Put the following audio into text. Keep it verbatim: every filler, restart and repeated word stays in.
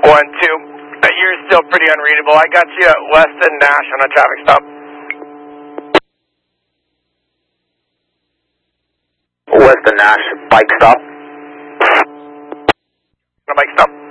One, two. Uh, you're still pretty unreadable. I got you at Weston Nash on a traffic stop. Weston Nash, bike stop. On a bike stop.